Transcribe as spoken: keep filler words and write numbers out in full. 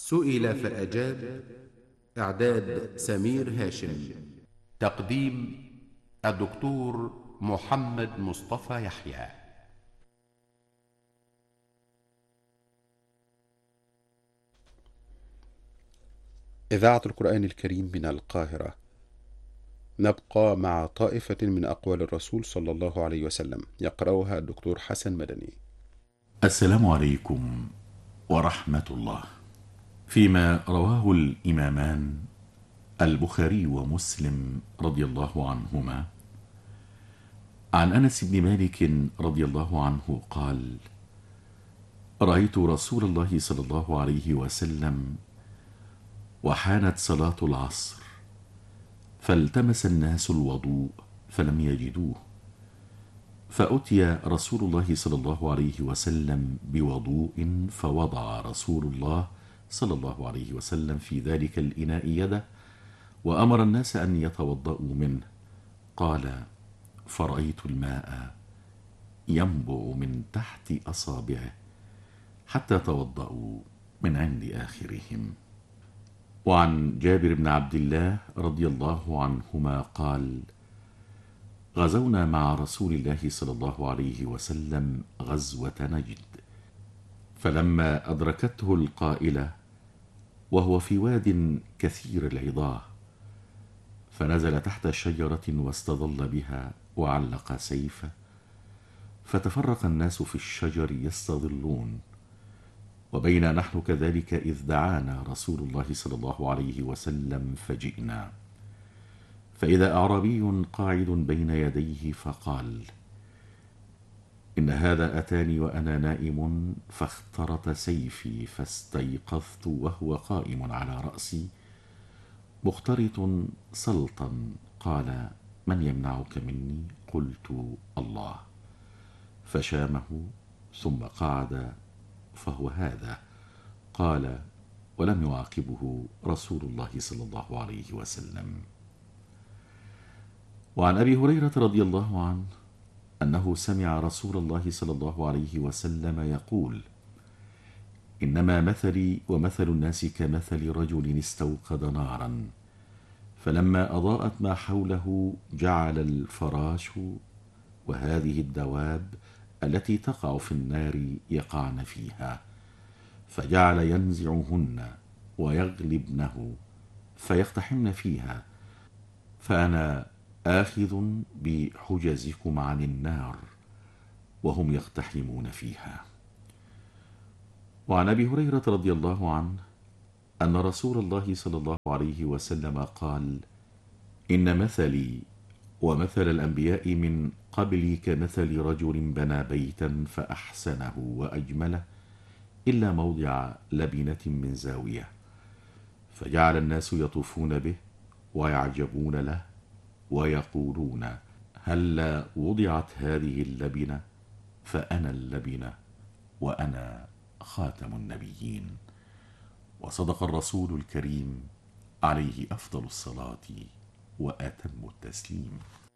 سئل فأجاب. إعداد سمير هاشم. تقديم الدكتور محمد مصطفى يحيى. إذاعة القرآن الكريم من القاهرة. نبقى مع طائفة من أقوال الرسول صلى الله عليه وسلم، يقرأها الدكتور حسن مدني. السلام عليكم ورحمة الله. فيما رواه الإمامان البخاري ومسلم رضي الله عنهما عن أنس بن مالك رضي الله عنه قال: رأيت رسول الله صلى الله عليه وسلم وحانت صلاة العصر، فالتمس الناس الوضوء فلم يجدوه، فأتي رسول الله صلى الله عليه وسلم بوضوء، فوضع رسول الله صلى الله عليه وسلم في ذلك الإناء يده وأمر الناس أن يتوضأوا منه. قال: فرأيت الماء ينبع من تحت أصابعه حتى توضأوا من عند آخرهم. وعن جابر بن عبد الله رضي الله عنهما قال: غزونا مع رسول الله صلى الله عليه وسلم غزوة نجد، فلما أدركته القائلة وهو في واد كثير العضاه، فنزل تحت شجرة واستظل بها وعلق سيفه، فتفرق الناس في الشجر يستظلون، وبين نحن كذلك إذ دعانا رسول الله صلى الله عليه وسلم فجئنا، فإذا أعرابي قاعد بين يديه فقال: إن هذا أتاني وأنا نائم فاخترط سيفي، فاستيقظت وهو قائم على رأسي مخترط سلطا. قال: من يمنعك مني؟ قلت: الله. فشامه ثم قعد، فهو هذا. قال: ولم يعاقبه رسول الله صلى الله عليه وسلم. وعن أبي هريرة رضي الله عنه أنه سمع رسول الله صلى الله عليه وسلم يقول: إنما مثلي ومثل الناس كمثل رجل استوقد نارا، فلما أضاءت ما حوله جعل الفراش وهذه الدواب التي تقع في النار يقعن فيها، فجعل ينزعهن ويغلبنه فيقتحمن فيها، فأنا آخذ بحجزكم عن النار وهم يقتحمون فيها. وعن أبي هريرة رضي الله عنه أن رسول الله صلى الله عليه وسلم قال: إن مثلي ومثل الأنبياء من قبلي كمثل رجل بنى بيتا فأحسنه وأجمله إلا موضع لبنة من زاوية، فجعل الناس يطوفون به ويعجبون له ويقولون: هل وضعت هذه اللبنة؟ فأنا اللبنة وأنا خاتم النبيين. وصدق الرسول الكريم عليه أفضل الصلاة وأتم التسليم.